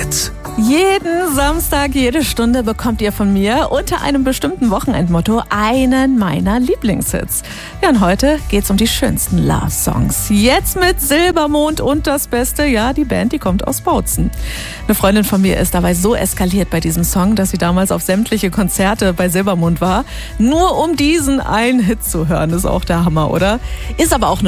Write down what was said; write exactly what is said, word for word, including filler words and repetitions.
Hit. Jeden Samstag, jede Stunde bekommt ihr von mir unter einem bestimmten Wochenendmotto einen meiner Lieblingshits. Ja, und heute geht's um die schönsten Love-Songs. Jetzt mit Silbermond und das Beste, ja, die Band, die kommt aus Bautzen. Eine Freundin von mir ist dabei so eskaliert bei diesem Song, dass sie damals auf sämtliche Konzerte bei Silbermond war, nur um diesen einen Hit zu hören. Ist auch der Hammer, oder? Ist aber auch eine